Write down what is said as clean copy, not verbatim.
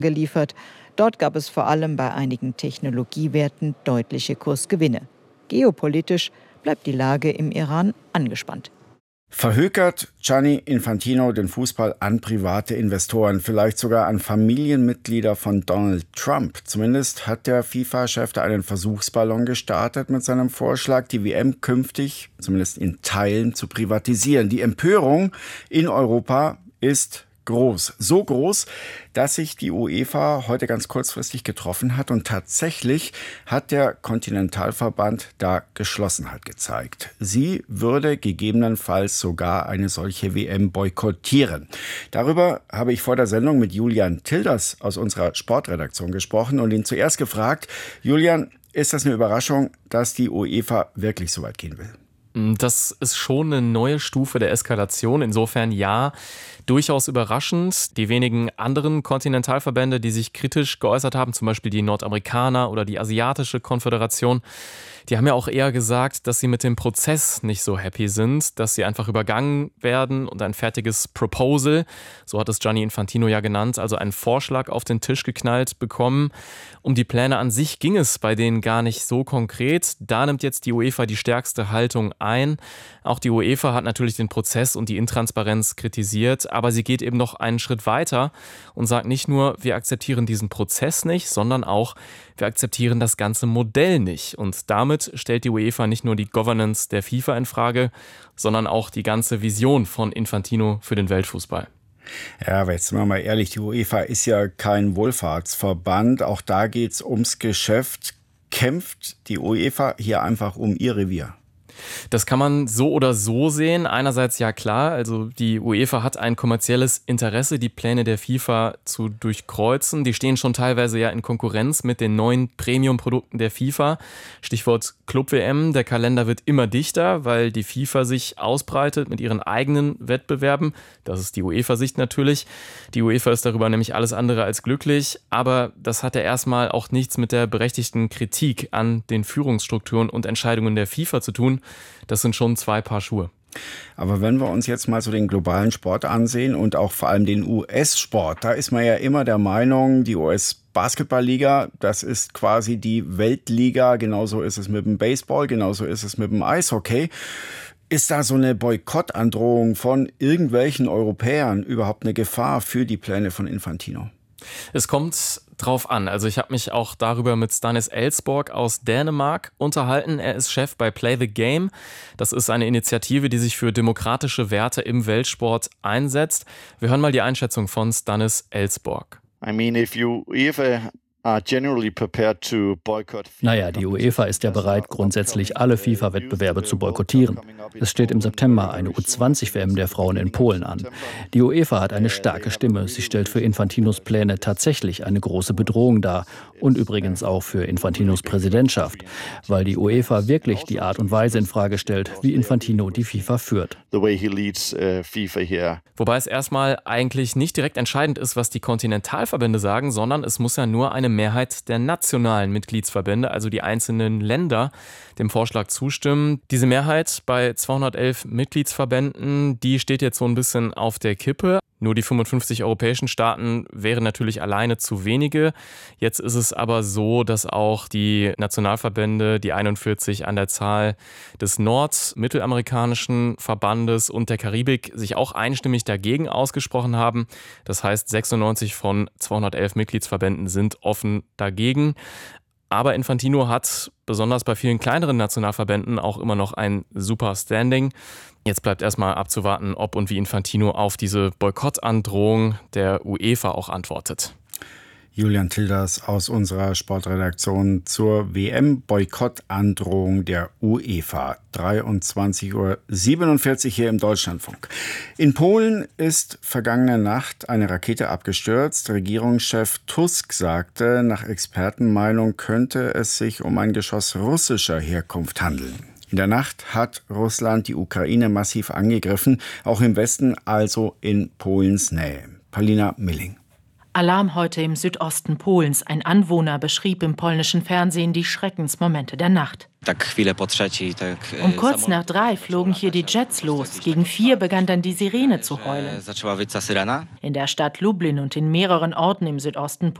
geliefert. Dort gab es vor allem bei einigen Technologiewerten deutliche Kursgewinne. Geopolitisch bleibt die Lage im Iran angespannt. Verhökert Gianni Infantino den Fußball an private Investoren, vielleicht sogar an Familienmitglieder von Donald Trump? Zumindest hat der FIFA-Chef da einen Versuchsballon gestartet mit seinem Vorschlag, die WM künftig, zumindest in Teilen, zu privatisieren. Die Empörung in Europa ist groß. So groß, dass sich die UEFA heute ganz kurzfristig getroffen hat und tatsächlich hat der Kontinentalverband da Geschlossenheit gezeigt. Sie würde gegebenenfalls sogar eine solche WM boykottieren. Darüber habe ich vor der Sendung mit Julian Tilders aus unserer Sportredaktion gesprochen und ihn zuerst gefragt: Julian, ist das eine Überraschung, dass die UEFA wirklich so weit gehen will? Das ist schon eine neue Stufe der Eskalation. Insofern ja, durchaus überraschend. Die wenigen anderen Kontinentalverbände, die sich kritisch geäußert haben, zum Beispiel die Nordamerikaner oder die Asiatische Konföderation, die haben ja auch eher gesagt, dass sie mit dem Prozess nicht so happy sind, dass sie einfach übergangen werden und ein fertiges Proposal, so hat es Gianni Infantino ja genannt, also einen Vorschlag auf den Tisch geknallt bekommen. Um die Pläne an sich ging es bei denen gar nicht so konkret. Da nimmt jetzt die UEFA die stärkste Haltung ein. Auch die UEFA hat natürlich den Prozess und die Intransparenz kritisiert, aber sie geht eben noch einen Schritt weiter und sagt nicht nur, wir akzeptieren diesen Prozess nicht, sondern auch, wir akzeptieren das ganze Modell nicht. Und damit stellt die UEFA nicht nur die Governance der FIFA in Frage, sondern auch die ganze Vision von Infantino für den Weltfußball. Ja, aber jetzt sind wir mal ehrlich, die UEFA ist ja kein Wohlfahrtsverband. Auch da geht es ums Geschäft. Kämpft die UEFA hier einfach um ihr Revier? Das kann man so oder so sehen. Einerseits ja klar, also die UEFA hat ein kommerzielles Interesse, die Pläne der FIFA zu durchkreuzen. Die stehen schon teilweise ja in Konkurrenz mit den neuen Premium-Produkten der FIFA. Stichwort Club-WM. Der Kalender wird immer dichter, weil die FIFA sich ausbreitet mit ihren eigenen Wettbewerben. Das ist die UEFA-Sicht natürlich. Die UEFA ist darüber nämlich alles andere als glücklich. Aber das hat ja erstmal auch nichts mit der berechtigten Kritik an den Führungsstrukturen und Entscheidungen der FIFA zu tun. Das sind schon zwei Paar Schuhe. Aber wenn wir uns jetzt mal so den globalen Sport ansehen und auch vor allem den US-Sport, da ist man ja immer der Meinung, die US-Basketball-Liga, das ist quasi die Weltliga. Genauso ist es mit dem Baseball, genauso ist es mit dem Eishockey. Ist da so eine Boykottandrohung von irgendwelchen Europäern überhaupt eine Gefahr für die Pläne von Infantino? Es kommt drauf an. Also ich habe mich auch darüber mit Stanis Elsborg aus Dänemark unterhalten. Er ist Chef bei Play the Game. Das ist eine Initiative, die sich für demokratische Werte im Weltsport einsetzt. Wir hören mal die Einschätzung von Stanis Elsborg. Naja, die UEFA ist ja bereit, grundsätzlich alle FIFA-Wettbewerbe zu boykottieren. Es steht im September eine U20-WM der Frauen in Polen an. Die UEFA hat eine starke Stimme. Sie stellt für Infantinos Pläne tatsächlich eine große Bedrohung dar. Und übrigens auch für Infantinos Präsidentschaft, weil die UEFA wirklich die Art und Weise in Frage stellt, wie Infantino die FIFA führt. Wobei es erstmal eigentlich nicht direkt entscheidend ist, was die Kontinentalverbände sagen, sondern es muss ja nur eine Mehrheit der nationalen Mitgliedsverbände, also die einzelnen Länder, dem Vorschlag zustimmen. Diese Mehrheit bei 211 Mitgliedsverbänden, die steht jetzt so ein bisschen auf der Kippe. Nur die 55 europäischen Staaten wären natürlich alleine zu wenige. Jetzt ist es aber so, dass auch die Nationalverbände, die 41 an der Zahl des nordmittelamerikanischen Verbandes und der Karibik, sich auch einstimmig dagegen ausgesprochen haben. Das heißt, 96 von 211 Mitgliedsverbänden sind offen dagegen. Aber Infantino hat besonders bei vielen kleineren Nationalverbänden auch immer noch ein super Standing. Jetzt bleibt erstmal abzuwarten, ob und wie Infantino auf diese Boykottandrohung der UEFA auch antwortet. Julian Tilders aus unserer Sportredaktion zur WM-Boykottandrohung der UEFA. 23:47 Uhr hier im Deutschlandfunk. In Polen ist vergangene Nacht eine Rakete abgestürzt. Regierungschef Tusk sagte, nach Expertenmeinung könnte es sich um ein Geschoss russischer Herkunft handeln. In der Nacht hat Russland die Ukraine massiv angegriffen, auch im Westen, also in Polens Nähe. Paulina Milling. Alarm heute im Südosten Polens. Ein Anwohner beschrieb im polnischen Fernsehen die Schreckensmomente der Nacht. Um kurz nach 3 flogen hier die Jets los. Gegen 4 begann dann die Sirene zu heulen. In der Stadt Lublin und in mehreren Orten im Südosten